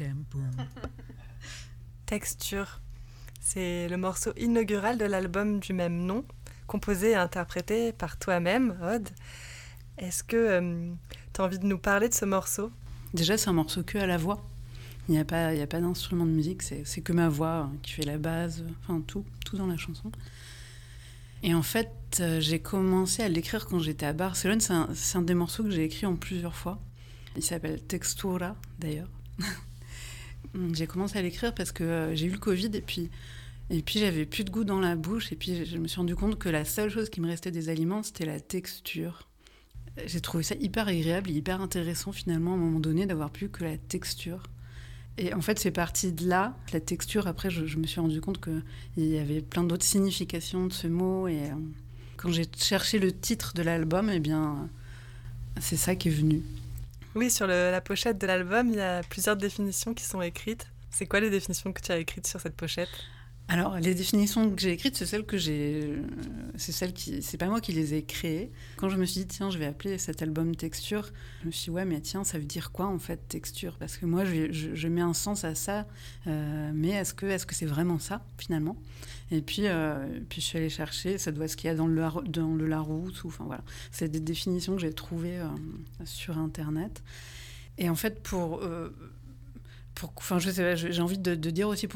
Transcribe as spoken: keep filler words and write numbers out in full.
Texture, c'est le morceau inaugural de l'album du même nom, composé et interprété par toi-même, Aude. Est-ce que euh, tu as envie de nous parler de ce morceau ? Déjà, c'est un morceau que à la voix. Il n'y a pas, il n'y a pas d'instrument de musique, c'est, c'est que ma voix hein, qui fait la base, enfin tout, tout dans la chanson. Et en fait, euh, j'ai commencé à l'écrire quand j'étais à Barcelone. C'est un, c'est un des morceaux que j'ai écrit en plusieurs fois. Il s'appelle Textura, d'ailleurs. J'ai commencé à l'écrire parce que euh, j'ai eu le Covid et puis, et puis j'avais plus de goût dans la bouche. Et puis je me suis rendu compte que la seule chose qui me restait des aliments, c'était la texture. J'ai trouvé ça hyper agréable et hyper intéressant finalement à un moment donné d'avoir plus que la texture. Et en fait, c'est parti de là, la texture. Après, je, je me suis rendu compte qu'il y avait plein d'autres significations de ce mot. Et euh, quand j'ai cherché le titre de l'album, eh bien, c'est ça qui est venu. Oui, sur le, la pochette de l'album, il y a plusieurs définitions qui sont écrites. C'est quoi les définitions que tu as écrites sur cette pochette ? Alors, les définitions que j'ai écrites, c'est celles que j'ai... C'est celles qui... C'est pas moi qui les ai créées. Quand je me suis dit, tiens, je vais appeler cet album Texture, je me suis dit, ouais, mais tiens, ça veut dire quoi, en fait, texture ? Parce que moi, je, je, je mets un sens à ça, euh, mais est-ce que, est-ce que c'est vraiment ça, finalement ? Et puis, euh, puis, je suis allée chercher, ça doit être ce qu'il y a dans le, dans le Larousse, ou... Enfin, voilà. C'est des définitions que j'ai trouvées euh, sur Internet. Et en fait, pour... Euh, pour enfin, je sais pas, j'ai envie de, de dire aussi...